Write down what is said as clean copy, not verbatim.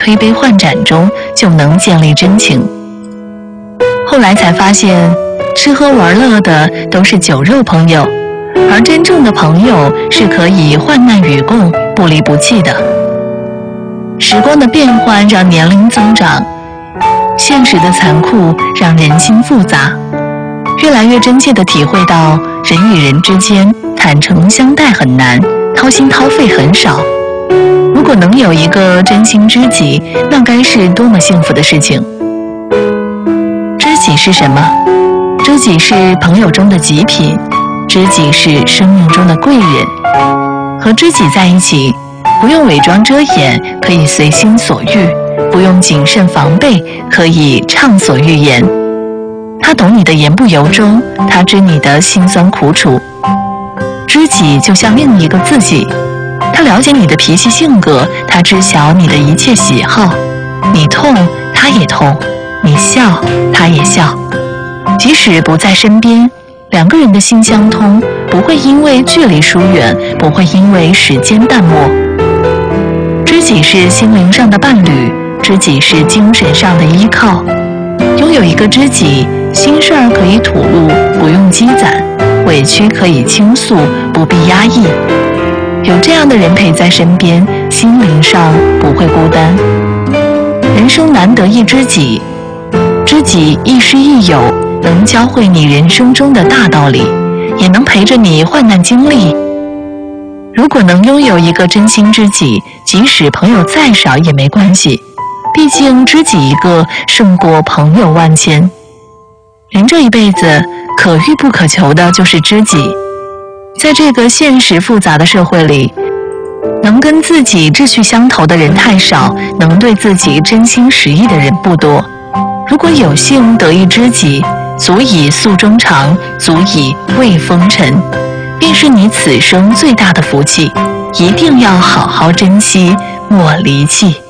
推杯换盏中就能建立真情。后来才发现，吃喝玩乐的都是酒肉朋友，而真正的朋友是可以患难与共、不离不弃的。时光的变换让年龄增长，现实的残酷让人心复杂，越来越真切地体会到人与人之间坦诚相待很难，掏心掏肺很少。如果能有一个真心知己，那该是多么幸福的事情。知己是什么？知己是朋友中的极品，知己是生命中的贵人。和知己在一起，不用伪装遮掩，可以随心所欲；不用谨慎防备，可以畅所欲言。他懂你的言不由衷，他知你的辛酸苦楚。知己就像另一个自己，他了解你的脾气性格，他知晓你的一切喜好。你痛，他也痛；你笑，他也笑。即使不在身边，两个人的心相通，不会因为距离疏远，不会因为时间淡漠。知己是心灵上的伴侣，知己是精神上的依靠。拥有一个知己，心事儿可以吐露，不用积攒；委屈可以倾诉，不必压抑。有这样的人陪在身边，心灵上不会孤单。人生难得一知己，知己亦师亦友，能教会你人生中的大道理，也能陪着你患难经历。如果能拥有一个真心知己，即使朋友再少也没关系，毕竟知己一个胜过朋友万千。人这一辈子可遇不可求的就是知己。在这个现实复杂的社会里，能跟自己志趣相投的人太少，能对自己真心实意的人不多。如果有幸得一知己，足以诉衷肠，足以慰风尘，便是你此生最大的福气，一定要好好珍惜，莫离弃。